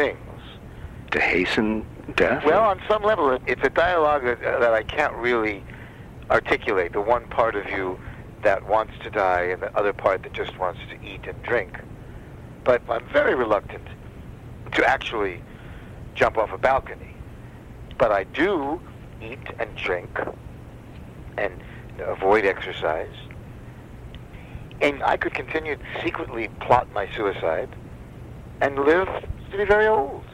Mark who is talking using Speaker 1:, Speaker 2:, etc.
Speaker 1: things.
Speaker 2: To hasten death?
Speaker 1: Well, on some level, it's a dialogue that I can't really articulate. The one part of you that wants to die and the other part that just wants to eat and drink. But I'm very reluctant to actually jump off a balcony. But I do eat and drink and avoid exercise. And I could continue to secretly plot my suicide and live to be very old.